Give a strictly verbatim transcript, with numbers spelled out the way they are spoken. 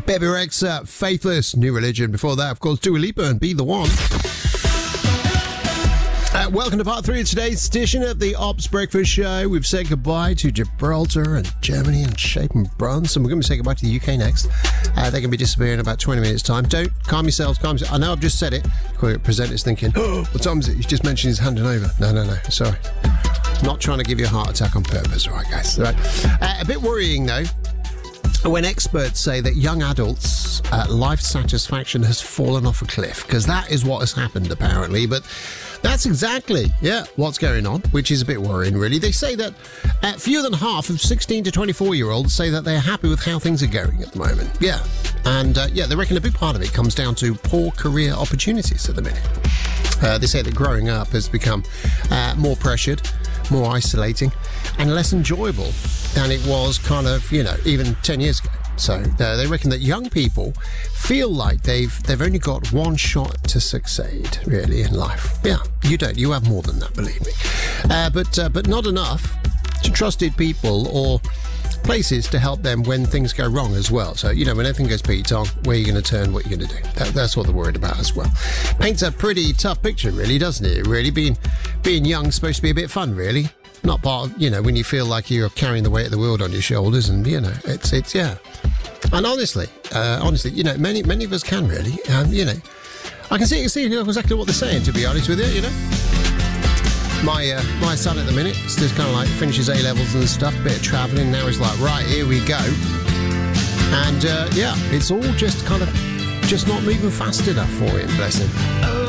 Baby Rex, uh, Faithless, New Religion. Before that, of course, Dua Lipa and Be The One. Uh, welcome to part three of today's edition of the Ops Breakfast Show. We've said goodbye to Gibraltar and Germany and Shape and Bruns, and we're going to say goodbye to the U K next. Uh, they're going to be disappearing in about twenty minutes' time. Don't calm yourselves, calm yourselves. I know I've just said it. The presenter's thinking, oh, what time is it? He's just mentioned he's handing over. No, no, no, sorry. Not trying to give you a heart attack on purpose, all right, guys? All right. Uh, a bit worrying, though, when experts say that young adults' uh, life satisfaction has fallen off a cliff, because that is what has happened, apparently. But that's exactly, yeah, what's going on, which is a bit worrying, really. They say that uh, fewer than half of sixteen to twenty-four-year-olds say that they're happy with how things are going at the moment. Yeah. And, uh, yeah, they reckon a big part of it comes down to poor career opportunities at the minute. Uh, they say that growing up has become uh, more pressured, more isolating, and less enjoyable than it was kind of, you know, even ten years ago. So uh, they reckon that young people feel like they've they've only got one shot to succeed, really, in life. Yeah, you don't. You have more than that, believe me. Uh, but uh, but not enough to trusted people or places to help them when things go wrong as well. So, you know, when everything goes Pete Tong, where are you going to turn, what are you going to do? That, that's what they're worried about as well. Paints a pretty tough picture, really, doesn't it? Really, being being young is supposed to be a bit fun, really. Not part of, you know, when you feel like you're carrying the weight of the world on your shoulders, and, you know, it's, it's yeah. And honestly, uh, honestly, you know, many many of us can, really. Um, you know, I can see, see exactly what they're saying, to be honest with you, you know. My uh, my son at the minute still kind of like finishes A-levels and stuff, bit of travelling. Now he's like, right, here we go. And, uh, yeah, it's all just kind of just not moving fast enough for him, bless him. Oh.